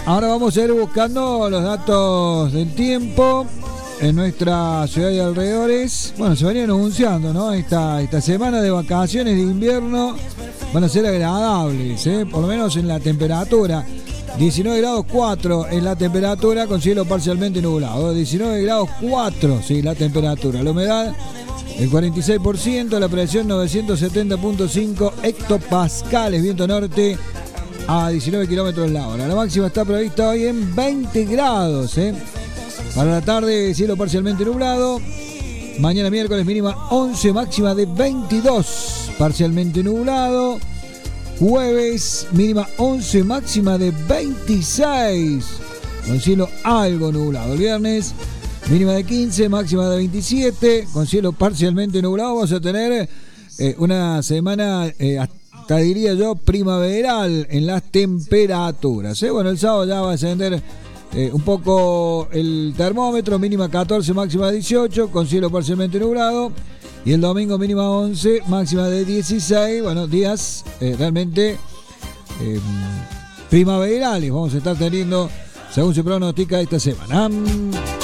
Ahora vamos a ir buscando los datos del tiempo en nuestra ciudad y alrededores. Bueno, se venían anunciando, ¿no? Esta semana de vacaciones de invierno van a ser agradables, por lo menos en la temperatura. 19 grados 4 en la temperatura con cielo parcialmente nublado. 19 grados 4, sí, la temperatura. La humedad, el 46%, la presión 970.5 hectopascales, viento norte a 19 kilómetros la hora. La máxima está prevista hoy en 20 grados, Para la tarde, cielo parcialmente nublado. Mañana miércoles mínima 11, máxima de 22, parcialmente nublado. Jueves mínima 11, máxima de 26, con cielo algo nublado. El viernes mínima de 15, máxima de 27, con cielo parcialmente nublado. Vamos a tener una semana, hasta diría yo, primaveral en las temperaturas. Bueno, el sábado ya va a ascender un poco el termómetro, mínima 14, máxima 18, con cielo parcialmente nublado. Y el domingo mínima 11, máxima de 16. Bueno, días realmente primaverales vamos a estar teniendo, según se pronostica esta semana.